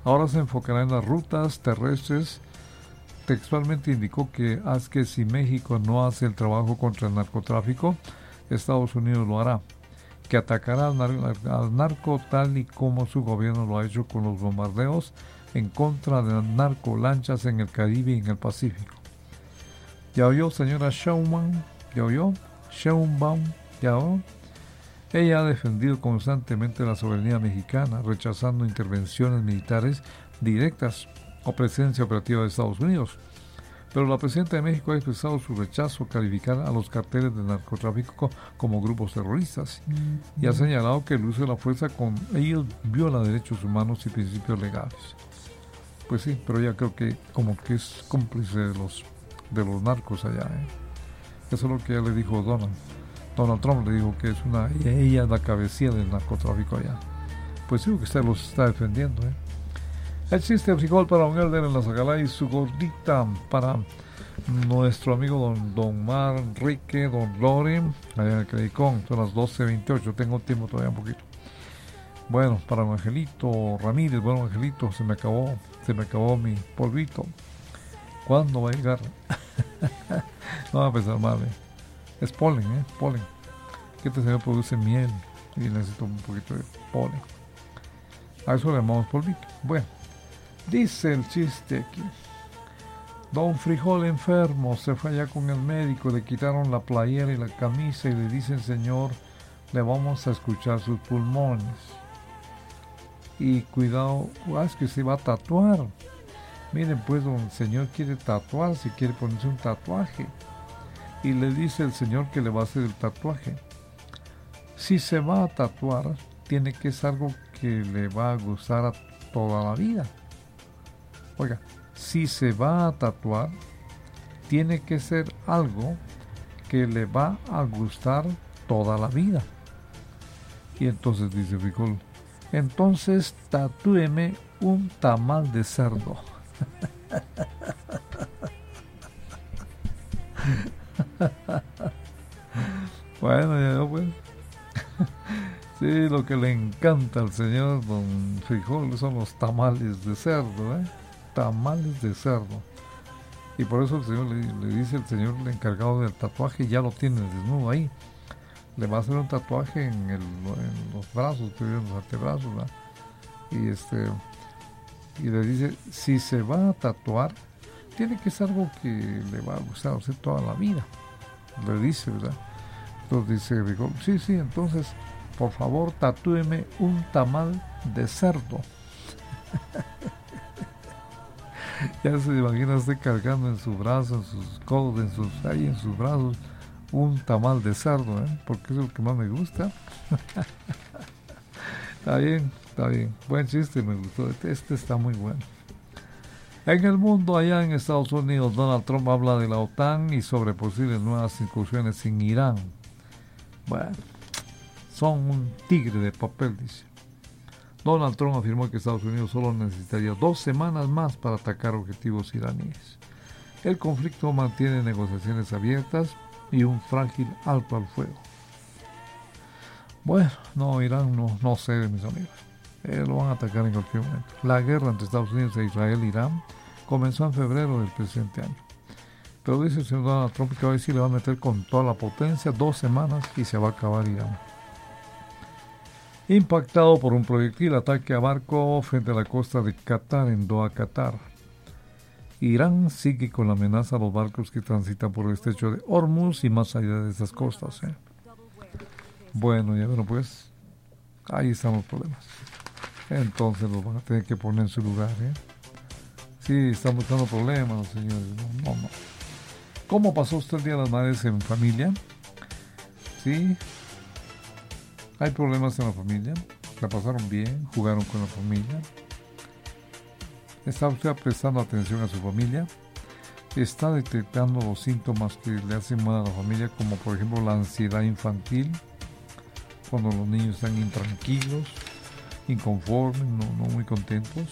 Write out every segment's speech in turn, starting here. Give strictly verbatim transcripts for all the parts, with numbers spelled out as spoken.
Ahora se enfocará en las rutas terrestres. Textualmente indicó que, haz que si México no hace el trabajo contra el narcotráfico, Estados Unidos lo hará, que atacará al, nar al narco tal y como su gobierno lo ha hecho con los bombardeos en contra de las narcolanchas en el Caribe y en el Pacífico. ¿Ya oyó, señora Sheinbaum? ¿Ya oyó? Sheinbaum, ¿ya oyó? Ella ha defendido constantemente la soberanía mexicana, rechazando intervenciones militares directas o presencia operativa de Estados Unidos. Pero la presidenta de México ha expresado su rechazo a calificar a los carteles de narcotráfico como grupos terroristas y ha señalado que el uso de la fuerza con ellos viola derechos humanos y principios legales. Pues sí, pero ella creo que como que es cómplice de los, de los narcos allá, ¿eh? Eso es lo que ella le dijo Donald. Donald Trump le dijo que es una, ella es la cabecilla del narcotráfico allá. Pues sí, que usted los está defendiendo, ¿eh? El chiste frijol para don Elder en la Zacalá y su gordita para nuestro amigo don, don Manrique, don Loren, allá en el Credicón. Son las doce veintiocho, tengo tiempo todavía un poquito. Bueno, para don Angelito Ramírez, bueno Angelito, se me acabó, se me acabó mi polvito. ¿Cuándo va a llegar? No va a pensar mal, ¿eh? Es polen, ¿eh? Polen. Que este señor produce miel y necesito un poquito de polen. A eso le llamamos polvito. Bueno. Dice el chiste aquí. Don Frijol enfermo se fue allá con el médico, le quitaron la playera y la camisa y le dicen, señor, le vamos a escuchar sus pulmones. Y cuidado, es que se va a tatuar. Miren, pues, don señor quiere tatuarse, quiere ponerse un tatuaje. Y le dice el señor que le va a hacer el tatuaje. Si se va a tatuar, tiene que ser algo que le va a gustar a toda la vida. Oiga, si se va a tatuar, tiene que ser algo que le va a gustar toda la vida. Y entonces dice Frijol, entonces tatúeme un tamal de cerdo. Bueno, ya pues. Sí, lo que le encanta al señor don Frijol son los tamales de cerdo, ¿eh? Tamales de cerdo. Y por eso el señor le, le dice el señor el encargado del tatuaje, ya lo tiene desnudo ahí. Le va a hacer un tatuaje en, el, en los brazos, en los antebrazos, ¿verdad? Y este y le dice, si se va a tatuar, tiene que ser algo que le va a gustar a usted toda la vida. Le dice, ¿verdad? Entonces dice Frijol, sí, sí, entonces, por favor, tatúeme un tamal de cerdo. Ya se imagina usted cargando en su brazo, en sus codos, en sus, ahí en sus brazos, un tamal de cerdo, ¿eh? Porque es lo que más me gusta. Está bien, está bien. Buen chiste, me gustó. Este, este está muy bueno. En el mundo, allá en Estados Unidos, Donald Trump habla de la OTAN y sobre posibles nuevas incursiones en Irán. Bueno, son un tigre de papel, dice. Donald Trump afirmó que Estados Unidos solo necesitaría dos semanas más para atacar objetivos iraníes. El conflicto mantiene negociaciones abiertas y un frágil alto al fuego. Bueno, no, Irán no, no cede, mis amigos. Eh, lo van a atacar en cualquier momento. La guerra entre Estados Unidos e Israel e Irán comenzó en febrero del presente año. Pero dice el señor Donald Trump que hoy sí le va a meter con toda la potencia, dos semanas y se va a acabar Irán. Impactado por un proyectil ataque a barco frente a la costa de Qatar, en Doha, Qatar. Irán sigue con la amenaza a los barcos que transitan por el estrecho de Hormuz y más allá de esas costas. ¿eh? Bueno, ya bueno, pues, ahí están los problemas. Entonces los van a tener que poner en su lugar. ¿eh? Sí, están buscando problemas, señores. No, no, no. ¿Cómo pasó usted el Día de las Madres en familia? Sí. ¿Hay problemas en la familia? ¿La pasaron bien? ¿Jugaron con la familia? ¿Está usted prestando atención a su familia? ¿Está detectando los síntomas que le hacen mal a la familia, como por ejemplo la ansiedad infantil, cuando los niños están intranquilos, inconformes, no, no muy contentos?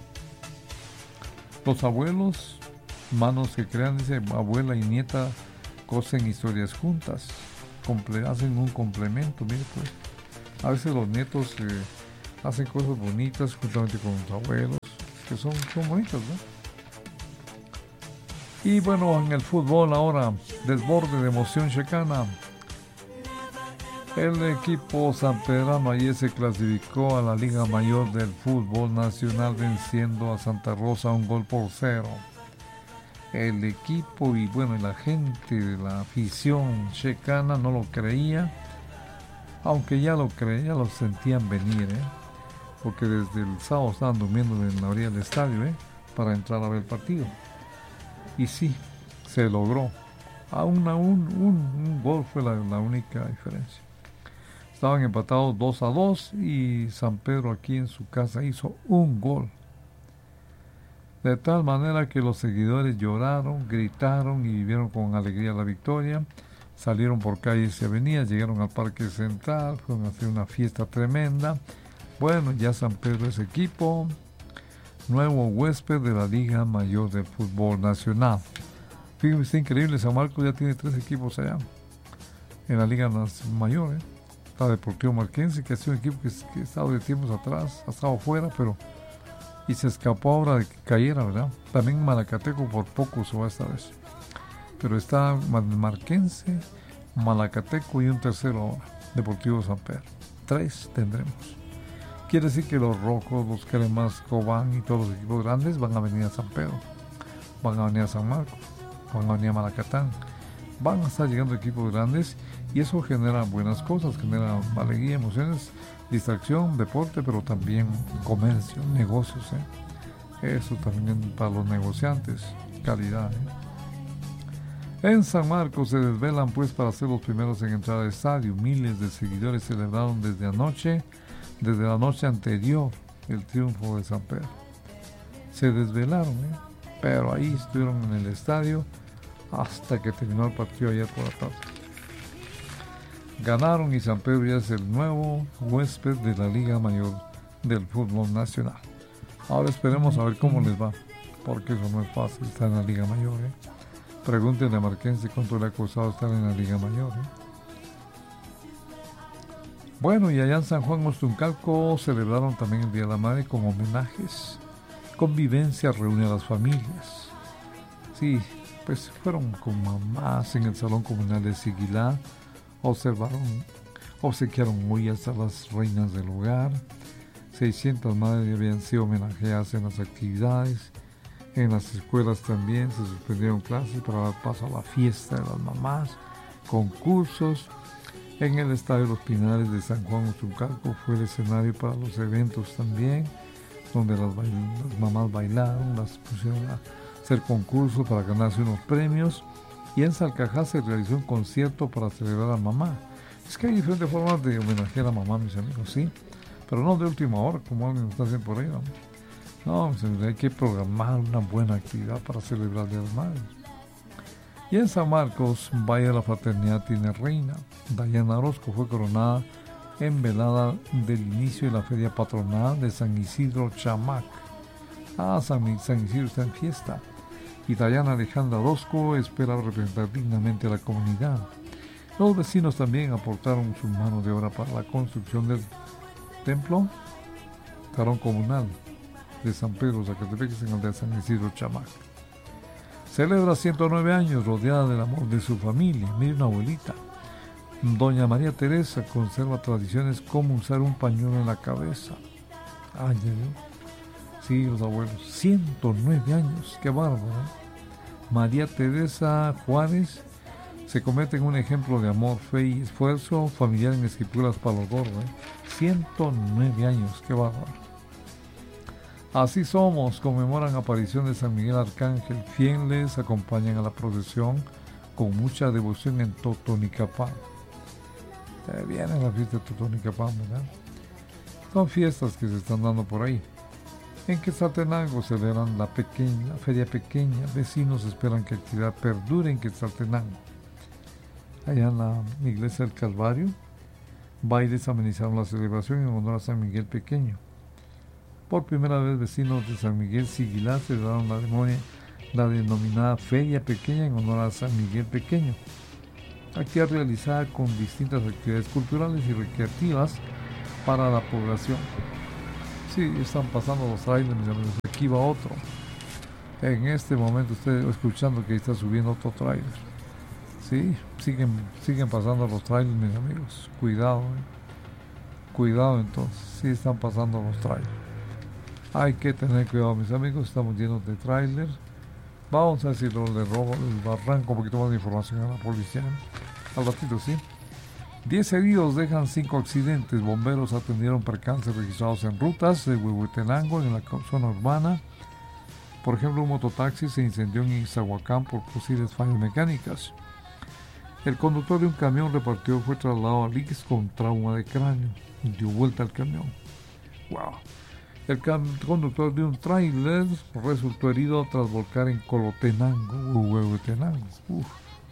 Los abuelos, manos que crean, dice, abuela y nieta cosen historias juntas, comple- hacen un complemento, mire pues. A veces los nietos eh, hacen cosas bonitas juntamente con los abuelos. que son, son bonitas, ¿no? Y bueno, en el fútbol ahora, desborde de emoción checana. El equipo sanpedrano ayer se clasificó a la Liga Mayor del Fútbol Nacional venciendo a Santa Rosa un gol por cero. El equipo y bueno, la gente de la afición checana no lo creía, aunque ya lo creía, lo sentían venir, ¿eh? Porque desde el sábado estaban durmiendo en la orilla del estadio, ¿eh? Para entrar a ver el partido. Y sí, se logró. Aún a un, un, un gol fue la, la única diferencia. Estaban empatados dos a dos y San Pedro aquí en su casa hizo un gol. De tal manera que los seguidores lloraron, gritaron y vivieron con alegría la victoria. Salieron por calles y avenidas, llegaron al Parque Central, fueron a hacer una fiesta tremenda. Bueno, ya San Pedro es equipo, nuevo huésped de la Liga Mayor del Fútbol Nacional. Fíjense, está increíble, San Marcos ya tiene tres equipos allá, en la Liga Mayor, ¿eh? Está Deportivo Marquense, que ha sido un equipo que, que ha estado de tiempos atrás, ha estado fuera, pero y se escapó ahora de que cayera, ¿verdad? También Malacateco por poco se va esta vez. Pero está Marquense, Malacateco y un tercero ahora, Deportivo San Pedro. Tres tendremos. Quiere decir que los rojos, los cremas, Cobán y todos los equipos grandes van a venir a San Pedro, van a venir a San Marcos, van a venir a Malacatán, van a estar llegando equipos grandes y eso genera buenas cosas, genera alegría, emociones, distracción, deporte, pero también comercio, negocios, ¿eh? Eso también para los negociantes, calidad, ¿eh? En San Marcos se desvelan pues para ser los primeros en entrar al estadio. Miles de seguidores celebraron desde anoche, desde la noche anterior, el triunfo de San Pedro. Se desvelaron, ¿eh? Pero ahí estuvieron en el estadio hasta que terminó el partido ayer por la tarde. Ganaron y San Pedro ya es el nuevo huésped de la Liga Mayor del Fútbol Nacional. Ahora esperemos a ver cómo les va, porque eso no es fácil estar en la Liga Mayor, ¿eh? Pregúntenle a Marquense cuánto le ha costado estar en la Liga Mayor, ¿eh? Bueno, y allá en San Juan Ostuncalco celebraron también el Día de la Madre con homenajes. Convivencia reúne a las familias. Sí, pues fueron con mamás en el Salón Comunal de Siguilá. Observaron, obsequiaron ollas a las reinas del hogar. seiscientas madres habían sido homenajeadas en las actividades. En las escuelas también se suspendieron clases para dar paso a la fiesta de las mamás, concursos. En el Estadio Los Pinares de San Juan Ostuncalco fue el escenario para los eventos también, donde las, bail- las mamás bailaron, las pusieron a hacer concursos para ganarse unos premios. Y en Salcajá se realizó un concierto para celebrar a mamá. Es que hay diferentes formas de homenajear a mamá, mis amigos, sí, pero no de última hora, como alguien está haciendo por ahí, ¿no? No, mis amigos, hay que programar una buena actividad para celebrar el Día de las Madres. Y en San Marcos, Valle de la Fraternidad tiene reina. Dayana Orozco fue coronada en velada del inicio de la feria patronal de San Isidro Chamac. Ah, San, San Isidro está en fiesta. Y Dayana Alejandra Orozco espera representar dignamente a la comunidad. Los vecinos también aportaron su mano de obra para la construcción del templo Salón Comunal de San Pedro Zacatepec, en el de San Isidro Chamac. Celebra ciento nueve años rodeada del amor de su familia. Mire, una abuelita. Doña María Teresa conserva tradiciones como usar un pañuelo en la cabeza. Ay, ay, ay. Sí, los abuelos. ciento nueve años. Qué bárbaro. María Teresa Juárez se convierte en un ejemplo de amor, fe y esfuerzo familiar en Esquipulas Palo Gordo. ¿eh? ciento nueve años. Qué bárbaro. Así somos, conmemoran aparición de San Miguel Arcángel. Fieles acompañan a la procesión con mucha devoción en Totonicapán. Eh, viene la fiesta de Totonicapán, ¿verdad? Son fiestas que se están dando por ahí. En Quetzaltenango celebran la pequeña, la feria pequeña. Vecinos esperan que la actividad perdure en Quetzaltenango. Allá en la iglesia del Calvario, bailes amenizaron la celebración en honor a San Miguel Pequeño. Por primera vez, vecinos de San Miguel Siguilá celebraron la, demonia, la denominada Feria Pequeña en honor a San Miguel Pequeño. Actividad realizada con distintas actividades culturales y recreativas para la población. Sí, están pasando los trailers, mis amigos. Aquí va otro. En este momento estoy escuchando que está subiendo otro trailer. Sí, siguen, siguen pasando los trailers, mis amigos. Cuidado, eh. Cuidado entonces. Sí están pasando los trailers. Hay que tener cuidado, mis amigos. Estamos llenos de trailers. Vamos a ver si lo le robo, le arranco un poquito más de información a la policía. Al ratito, sí. diez heridos dejan cinco accidentes. Bomberos atendieron percances registrados en rutas de Huehuetenango, en la zona urbana. Por ejemplo, un mototaxi se incendió en Ixtahuacán por posibles fallas mecánicas. El conductor de un camión repartido fue trasladado al I C S con trauma de cráneo. Dio vuelta al camión. ¡Wow! El conductor de un tráiler resultó herido tras volcar en Colotenango, Huehuetenango. Uf.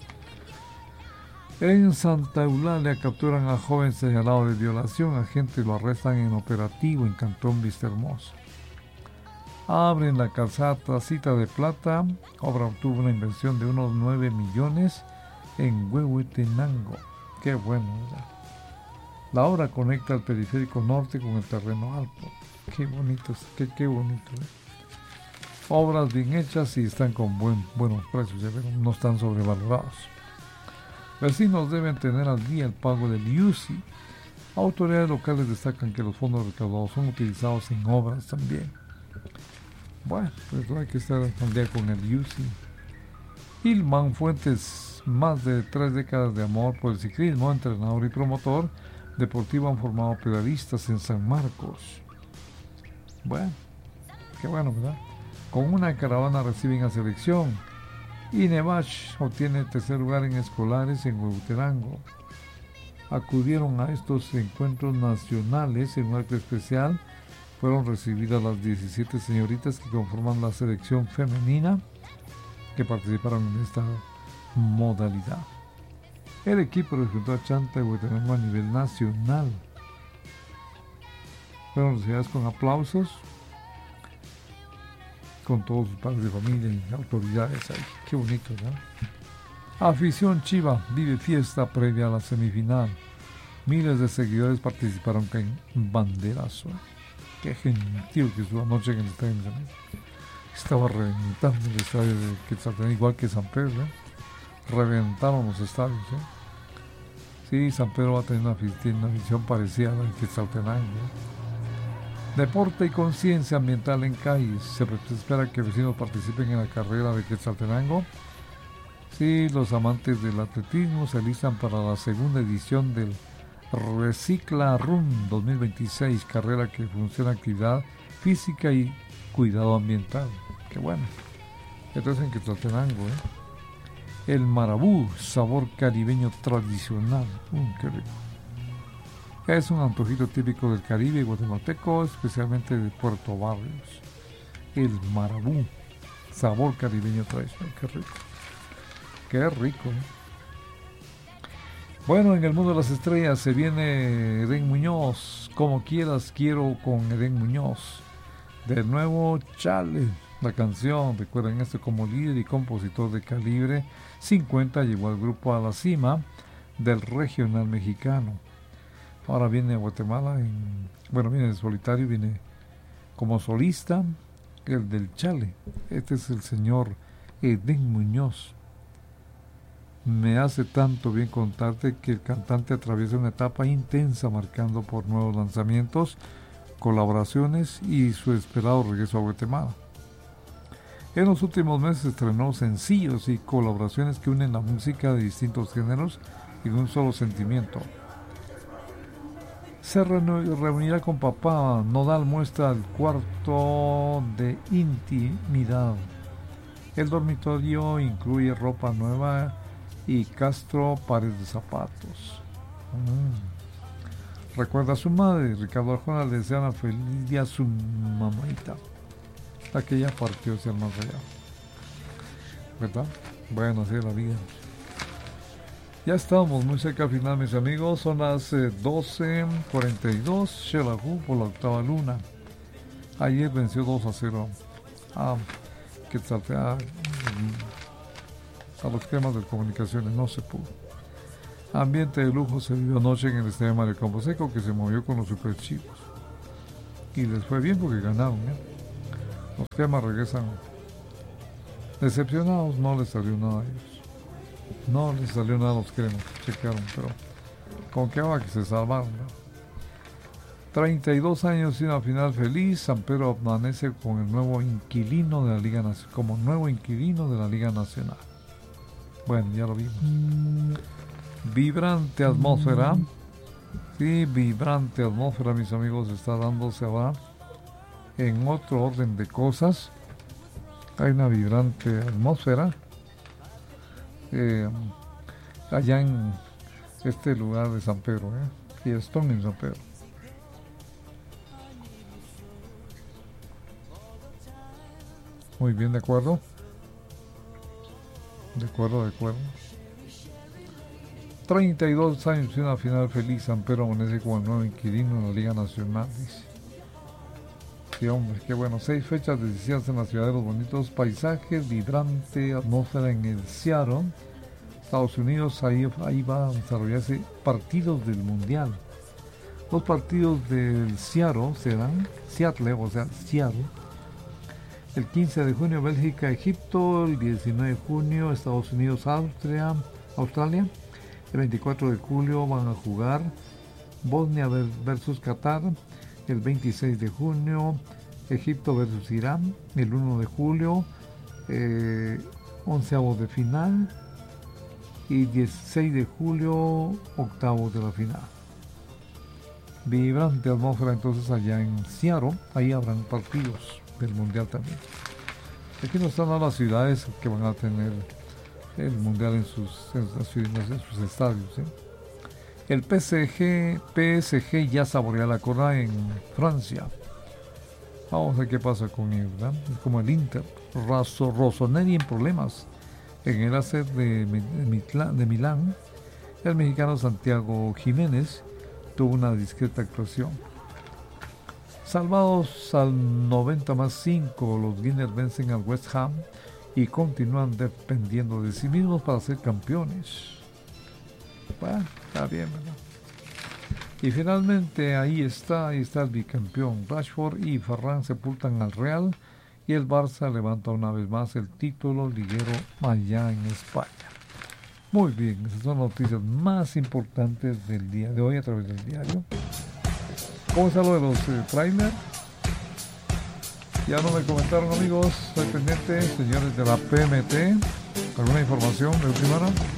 En Santa Eulalia capturan a joven señalado de violación. Agentes lo arrestan en operativo en Cantón Vistahermosa. Abren la calzada Tacita de Plata. Obra obtuvo una inversión de unos nueve millones en Huehuetenango. Qué bueno, ¿verdad? La obra conecta el periférico norte con el terreno alto. Qué bonito, qué, qué bonito. ¿eh? Obras bien hechas y están con buen, buenos precios, ¿eh? No están sobrevalorados. Vecinos deben tener al día el pago del I U C I. Autoridades locales destacan que los fondos recaudados son utilizados en obras también. Bueno, pues hay que estar al día con el I U C I. Ilman Fuentes, más de tres décadas de amor por el ciclismo, entrenador y promotor deportivo, han formado pedalistas en San Marcos. Bueno, qué bueno, ¿verdad? Con una caravana reciben a selección. Inebach obtiene tercer lugar en escolares en Huehuetenango. Acudieron a estos encuentros nacionales en un acto especial. Fueron recibidas las diecisiete señoritas que conforman la selección femenina que participaron en esta modalidad. El equipo representó a Chanta y Huehuetenango a nivel nacional. Fueron recibidas con aplausos con todos sus padres de familia y autoridades ahí. Qué bonito, ¿no? Afición Chiva vive fiesta previa a la semifinal. Miles de seguidores participaron en banderazo. Qué gentil que estuvo anoche en el estadio. Estaba reventando el estadio de Quetzaltenango, igual que San Pedro. ¿eh? Reventaron los estadios. ¿eh? Sí, San Pedro va a tener una, una visión parecida a la de Quetzaltenango. ¿eh? Deporte y conciencia ambiental en calles. Se espera que vecinos participen en la carrera de Quetzaltenango. Sí, los amantes del atletismo se alistan para la segunda edición del Recicla Run dos mil veintiséis, carrera que funciona actividad física y cuidado ambiental. Qué bueno. Esto es en Quetzaltenango, ¿eh? El marabú, sabor caribeño tradicional. Mm, qué rico. Es un antojito típico del Caribe guatemalteco, especialmente de Puerto Barrios. El marabú, sabor caribeño tradicional. Qué rico. Qué rico. ¿eh? Bueno, en el mundo de las estrellas se viene Edén Muñoz. Como quieras, quiero con Edén Muñoz. De nuevo, Chale. La canción, recuerden esto, como líder y compositor de calibre cincuenta, llevó al grupo a la cima del regional mexicano. Ahora viene a Guatemala, en, bueno, viene en solitario, viene como solista, el del Chale. Este es el señor Edén Muñoz. Me hace tanto bien contarte que el cantante atraviesa una etapa intensa, marcando por nuevos lanzamientos, colaboraciones y su esperado regreso a Guatemala. En los últimos meses estrenó sencillos y colaboraciones que unen la música de distintos géneros en un solo sentimiento. Se reunirá con papá. Nodal muestra el cuarto de intimidad. El dormitorio incluye ropa nueva y Castro pares de zapatos. Mm. Recuerda a su madre. Ricardo Arjona le desea una feliz día a su mamita, la que ya partió hacia el más allá. ¿Verdad? Bueno, así es la vida. Ya estamos muy cerca al final, mis amigos. Son las eh, doce cuarenta y dos. Xelajú por la octava luna. Ayer venció dos a cero a Quetzaltenango, a los temas de comunicaciones. No se pudo. Ambiente de lujo se vivió anoche en el estadio Mario Camposeco, que se movió con los Super Chivos. y les fue bien porque ganaron, ¿eh? Los cremas regresan decepcionados, no les salió nada a ellos. No les salió nada a los cremas, chequearon, pero con qué va que se salvaron, ¿no? treinta y dos años y una final feliz. San Pedro amanece con el nuevo inquilino de la Liga Nacional, como nuevo inquilino de la Liga Nacional. Bueno, ya lo vimos. Vibrante atmósfera. Sí, vibrante atmósfera, mis amigos, está dándose ahora en otro orden de cosas. Hay una vibrante atmósfera eh, allá en este lugar de San Pedro, ¿eh? Y están en San Pedro. Muy bien, de acuerdo. De acuerdo, de acuerdo. treinta y dos años y una final feliz. San Pedro amanece como el nuevo inquilino en la Liga Nacional, dice. Sí, hombre, qué bueno. Seis fechas decisivas en la ciudad de los bonitos paisajes, vibrante atmósfera en el Seattle, Estados Unidos. Ahí, ahí va a desarrollarse partidos del Mundial. Los partidos del Seattle serán Seattle, o sea, Seattle. El quince de junio, Bélgica, Egipto. El diecinueve de junio, Estados Unidos, Austria, Australia. El veinticuatro de julio van a jugar Bosnia versus Qatar. El veintiséis de junio, Egipto versus Irán. El uno de julio, eh, onceavos de final. Y dieciséis de julio, octavos de la final. Vibrante atmósfera entonces allá en Seattle. Ahí habrán partidos del Mundial también. Aquí no están las ciudades que van a tener el Mundial en sus, en sus, en sus estadios, ¿eh? El P S G, P S G ya saborea la corona en Francia. Vamos a ver qué pasa con él, ¿verdad? Es como el Inter. Raso, Rossoneri en problemas. En el A C de, de, de Milán, el mexicano Santiago Jiménez tuvo una discreta actuación. Salvados al noventa más cinco, los Gunners vencen al West Ham y continúan dependiendo de sí mismos para ser campeones. Bueno, está bien, ¿verdad? Y finalmente ahí está, ahí está el bicampeón. Rashford y Ferran sepultan al Real y el Barça levanta una vez más el título liguero allá en España. Muy bien, esas son las noticias más importantes del día de hoy a través del diario. ¿Cómo está lo de los eh, trailers? Ya no me comentaron, amigos. Estoy pendiente, señores de la P M T. ¿Alguna información de última hora?